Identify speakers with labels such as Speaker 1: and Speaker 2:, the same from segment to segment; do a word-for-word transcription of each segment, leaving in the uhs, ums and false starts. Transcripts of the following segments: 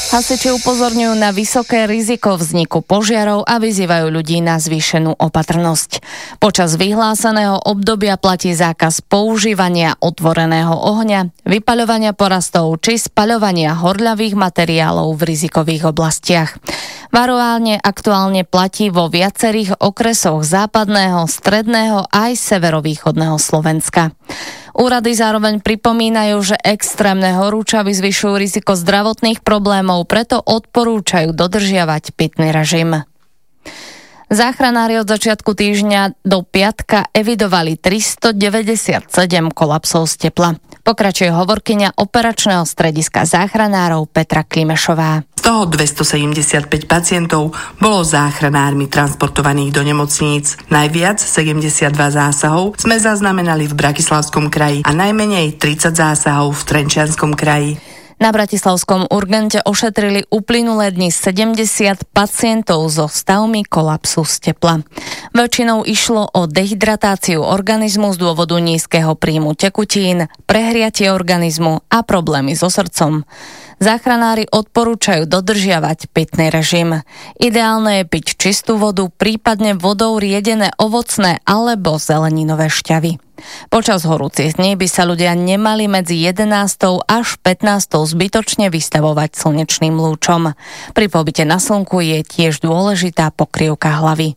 Speaker 1: Hasiči upozorňujú na vysoké riziko vzniku požiarov a vyzývajú ľudí na zvýšenú opatrnosť. Počas vyhláseného obdobia platí zákaz používania otvoreného ohňa, vypaľovania porastov či spaľovania horľavých materiálov v rizikových oblastiach. Varovanie aktuálne platí vo viacerých okresoch západného, stredného aj severovýchodného Slovenska. Úrady zároveň pripomínajú, že extrémne horúčavy zvyšujú riziko zdravotných problémov, preto odporúčajú dodržiavať pitný režim. Záchranári od začiatku týždňa do piatka evidovali tristodeväťdesiatsedem kolapsov z tepla. Pokračuje hovorkyňa operačného strediska záchranárov Petra Klimešová.
Speaker 2: Z toho dvestosedemdesiatpäť pacientov bolo záchranármi transportovaných do nemocníc. Najviac sedemdesiatdva zásahov sme zaznamenali v Bratislavskom kraji a najmenej tridsať zásahov v Trenčianskom kraji.
Speaker 1: Na bratislavskom urgente ošetrili uplynulé dni sedemdesiat pacientov so stavmi kolapsu z tepla. Väčšinou išlo o dehydratáciu organizmu z dôvodu nízkeho príjmu tekutín, prehriatie organizmu a problémy so srdcom. Záchranári odporúčajú dodržiavať pitný režim. Ideálne je piť čistú vodu, prípadne vodou riedené ovocné alebo zeleninové šťavy. Počas horúcich dní by sa ľudia nemali medzi jedenástou až pätnástou zbytočne vystavovať slnečným lúčom. Pri pobyte na slnku je tiež dôležitá pokrývka hlavy.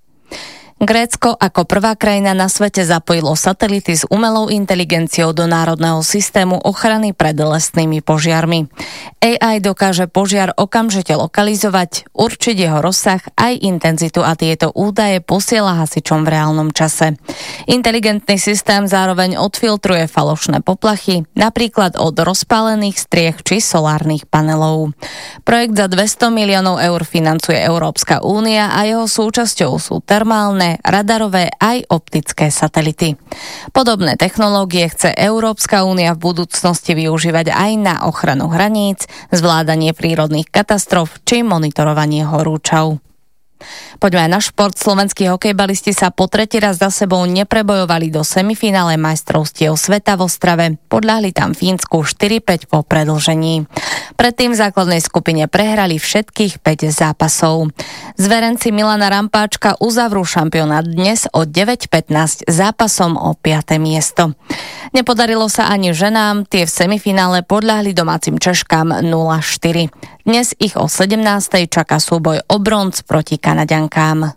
Speaker 1: Grécko ako prvá krajina na svete zapojilo satelity s umelou inteligenciou do národného systému ochrany pred lesnými požiarmi. á í dokáže požiar okamžite lokalizovať, určiť jeho rozsah aj intenzitu a tieto údaje posiela hasičom v reálnom čase. Inteligentný systém zároveň odfiltruje falošné poplachy, napríklad od rozpálených striech či solárnych panelov. Projekt za dvesto miliónov eur financuje Európska únia a jeho súčasťou sú termálne, radarové aj optické satelity. Podobné technológie chce Európska únia v budúcnosti využívať aj na ochranu hraníc, zvládanie prírodných katastrof či monitorovanie horúčav. Poďme aj na šport. Slovenskí hokejbalisti sa po tretí raz za sebou neprebojovali do semifinále majstrovstiev sveta v Ostrave. Podľahli tam Fínsku štyri päť po predĺžení. Predtým v základnej skupine prehrali všetkých päť zápasov. Zverenci Milana Rampáčka uzavrú šampionát dnes o deväť pätnásť zápasom o piate miesto. Nepodarilo sa ani ženám, tie v semifinále podľahli domácim Češkám nula štyri. Dnes ich o sedemnástej čaká súboj o bronz proti Kanaďankám.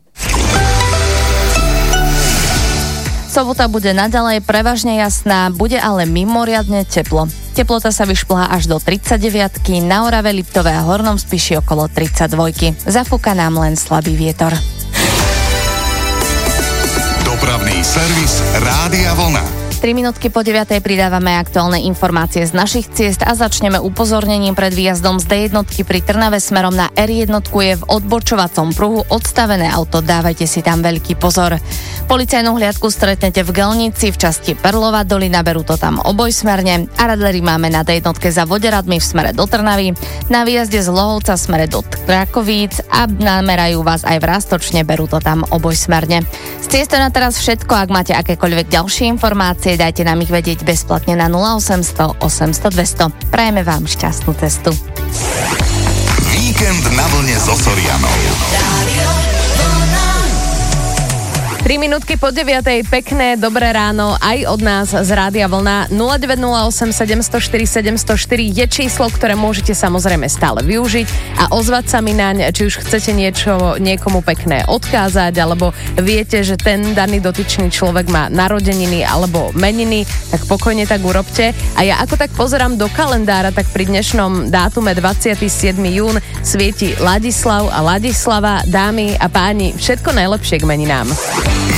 Speaker 1: Sobota bude naďalej prevažne jasná, bude ale mimoriadne teplo. Teplota sa vyšplhá až do tridsaťdeviatky, na Orave, Liptove a Hornom Spiši okolo tridsaťdvojky. Zafúka nám len slabý vietor.
Speaker 3: Dopravný servis Rádia Vlna.
Speaker 1: tri minútky po deviatej pridávame aktuálne informácie z našich ciest a začneme upozornením pred výjazdom z dé jednotky pri Trnave smerom na er jeden je v odbočovacom pruhu odstavené auto, dávajte si tam veľký pozor. Policajnú hliadku stretnete v Gelnici v časti Perlova dolina, berú to tam obojsmerne a radlery máme na dé jednotke za Voderadmi v smere do Trnavy, na výjazde z Lohovca v smere do Krakovíc a namerajú vás aj v Rastočne, berú to tam obojsmerne. Z ciest na teraz všetko, ak máte akékoľvek ďalšie informácie, dajte nám ich vedieť bezplatne na nula osemsto osemsto dvesto. Prajeme vám šťastnú cestu.
Speaker 3: Víkend na vlne so Sorianou.
Speaker 4: tri minútky po deviatej, pekné, dobré ráno aj od nás z Rádia Vlna. nula deväť nula osem sedem nula štyri sedem nula štyri je číslo, ktoré môžete samozrejme stále využiť a ozvať sa mi naň, či už chcete niečo niekomu pekné odkázať, alebo viete, že ten daný dotyčný človek má narodeniny alebo meniny, tak pokojne tak urobte. A ja ako tak pozerám do kalendára, tak pri dnešnom dátume dvadsiateho siedmeho júna svieti Ladislav a Ladislava. Dámy a páni, všetko najlepšie k meninám.